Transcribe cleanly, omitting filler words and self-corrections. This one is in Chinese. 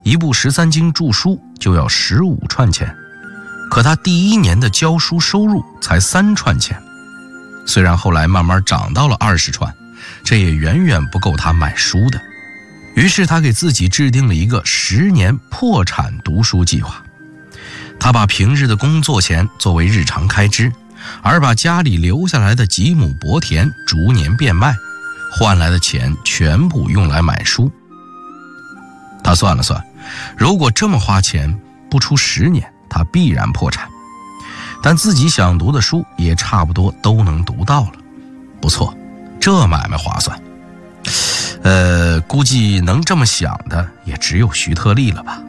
一部13经注书就要15串钱，可他第1年的教书收入才3串钱。虽然后来慢慢涨到了20串，这也远远不够他买书的。于是他给自己制定了一个10年破产读书计划。他把平日的工作钱作为日常开支，而把家里留下来的几亩薄田逐年变卖，换来的钱全部用来买书。他算了算，如果这么花钱，不出10年，他必然破产。但自己想读的书也差不多都能读到了。不错，这买卖划算。估计能这么想的也只有徐特立了吧。